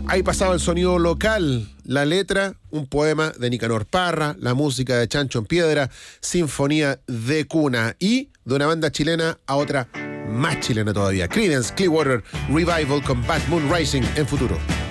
Ahí pasaba el sonido local, la letra, un poema de Nicanor Parra, la música de Chancho en Piedra, Sinfonía de Cuna, y de una banda chilena a otra más chilena todavía, Creedence Clearwater Revival con Bad Moon Rising en Futuro.